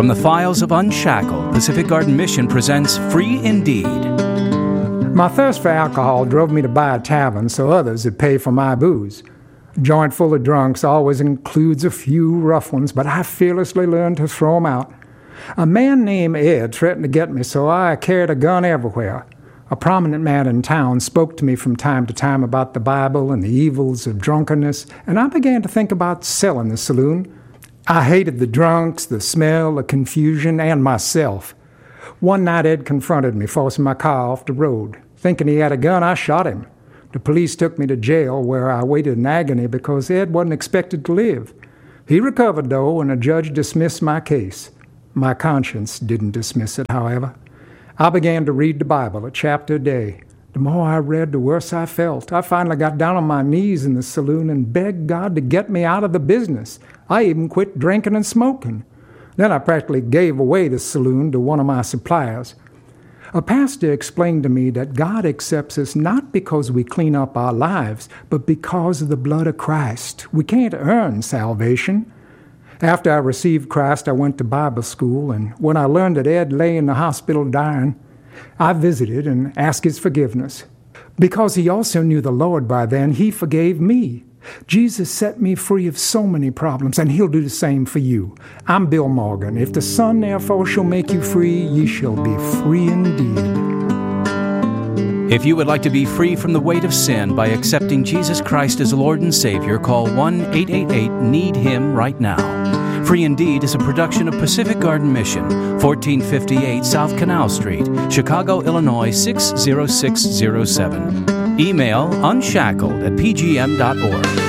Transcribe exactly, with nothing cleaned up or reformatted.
From the files of Unshackled, Pacific Garden Mission presents Free Indeed. My thirst for alcohol drove me to buy a tavern so others would pay for my booze. A joint full of drunks always includes a few rough ones, but I fearlessly learned to throw 'em out. A man named Ed threatened to get me, so I carried a gun everywhere. A prominent man in town spoke to me from time to time about the Bible and the evils of drunkenness, and I began to think about selling the saloon. I hated the drunks, the smell, the confusion, and myself. One night Ed confronted me, forcing my car off the road. Thinking he had a gun, I shot him. The police took me to jail, where I waited in agony because Ed wasn't expected to live. He recovered, though, and a judge dismissed my case. My conscience didn't dismiss it, however. I began to read the Bible a chapter a day. The more I read, the worse I felt. I finally got down on my knees in the saloon and begged God to get me out of the business. I even quit drinking and smoking. Then I practically gave away the saloon to one of my suppliers. A pastor explained to me that God accepts us not because we clean up our lives, but because of the blood of Christ. We can't earn salvation. After I received Christ, I went to Bible school, and when I learned that Ed lay in the hospital dying, I visited and asked his forgiveness. Because he also knew the Lord by then, he forgave me. Jesus set me free of so many problems, and he'll do the same for you. I'm Bill Morgan. If the Son therefore shall make you free, ye shall be free indeed. If you would like to be free from the weight of sin by accepting Jesus Christ as Lord and Savior, call one eight eight eight need him right now. Free Indeed is a production of Pacific Garden Mission, fourteen fifty-eight South Canal Street, Chicago, Illinois six zero six zero seven. Email unshackled at p g m dot org.